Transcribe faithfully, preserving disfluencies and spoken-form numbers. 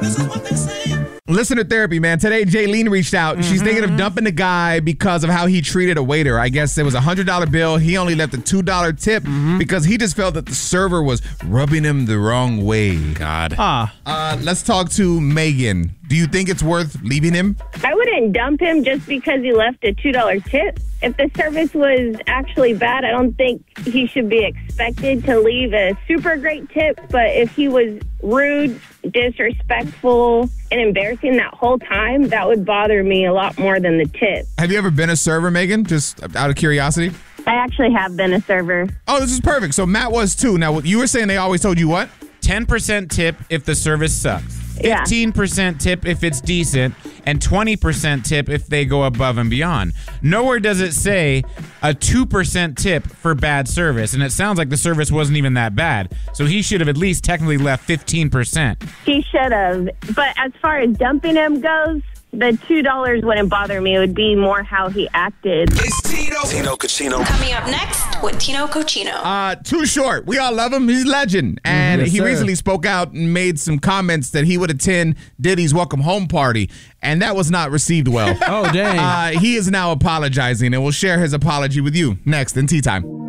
Listener therapy, man. Today, Jaylene reached out. Mm-hmm. She's thinking of dumping the guy because of how he treated a waiter. I guess it was a one hundred dollar bill. He only left a two dollar tip mm-hmm. because he just felt that the server was rubbing him the wrong way. God. Ah. Uh, let's talk to Megan. Do you think it's worth leaving him? I wouldn't dump him just because he left a two dollar tip. If the service was actually bad, I don't think he should be expected to leave a super great tip. But if he was rude, disrespectful, and embarrassing that whole time, that would bother me a lot more than the tip. Have you ever been a server, Megan? Just out of curiosity? I actually have been a server. Oh, this is perfect. So Matt was too. Now, you were saying they always told you what? ten percent tip if the service sucks. fifteen percent tip if it's decent, and twenty percent tip if they go above and beyond. Nowhere does it say a two percent tip for bad service, and it sounds like the service wasn't even that bad. So he should have at least technically left fifteen percent. He should have. But as far as dumping him goes, the two dollars wouldn't bother me. It would be more how he acted. It's Tino. Tino Cochino. Coming up next with Tino Cochino. Uh, Too Short. We all love him. He's a legend. And yes, he sir. recently spoke out and made some comments that he would attend Diddy's welcome home party. And that was not received well. Oh, dang. Uh, he is now apologizing, and we'll share his apology with you next in Tea Time.